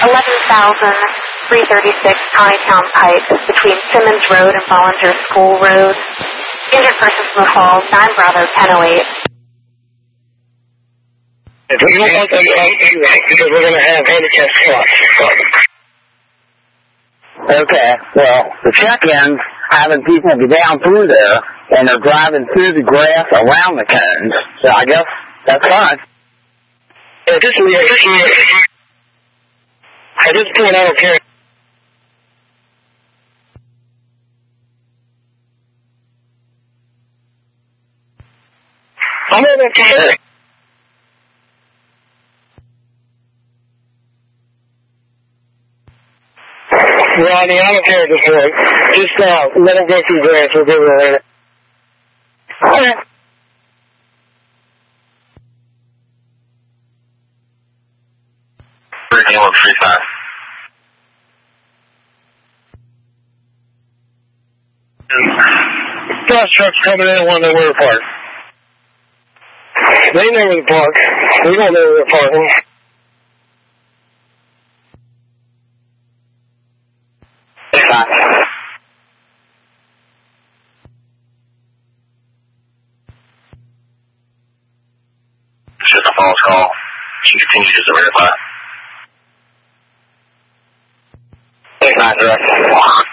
11,336 Countytown Pike between Simmons Road and Bollinger School Road. Injured person from the Falls, 9 Bravo 1008. If we don't want them out because we're going to have handicap spots. Okay, well, the check-ins having people be down through there, and they're driving through the grass around the cones, so I guess that's fine. At this point, I don't care. I'm not care. Ronnie, I don't care at this point. Just let them go through grass. We'll do it later. Okay. Anyone 35. Gas trucks coming in want to know where to park. They know where to park. We don't know where to park. Just a false call. You continue to verify. It's not direct.